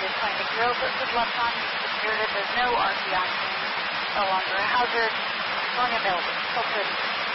This plane to 06 left on, Spirit, there's no RPI change, no longer a hazard, going available, still 30.